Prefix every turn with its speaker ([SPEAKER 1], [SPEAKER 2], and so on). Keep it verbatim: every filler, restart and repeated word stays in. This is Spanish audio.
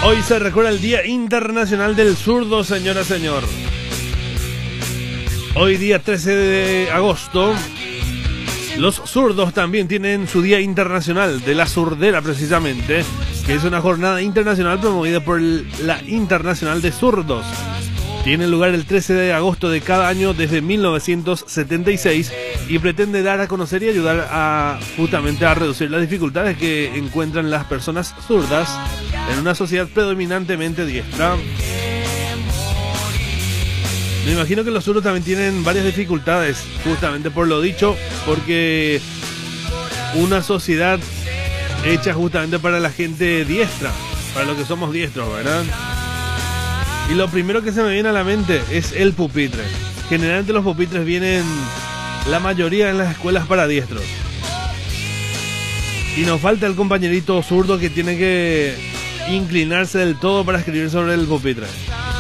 [SPEAKER 1] Hoy se recuerda el Día Internacional del Zurdo, señora, señor. Hoy día trece de agosto, los zurdos también tienen su Día Internacional de la Zurdera, precisamente, que es una jornada internacional promovida por la Internacional de Zurdos. Tiene lugar el trece de agosto de cada año desde mil novecientos setenta y seis y pretende dar a conocer y ayudar a justamente a reducir las dificultades que encuentran las personas zurdas en una sociedad predominantemente diestra. Me imagino que los zurdos también tienen varias dificultades, justamente por lo dicho, porque una sociedad hecha justamente para la gente diestra, para los que somos diestros, ¿verdad? Y lo primero que se me viene a la mente es el pupitre. Generalmente los pupitres vienen, la mayoría, en las escuelas para diestros. Y nos falta el compañerito zurdo que tiene que inclinarse del todo para escribir sobre el pupitre.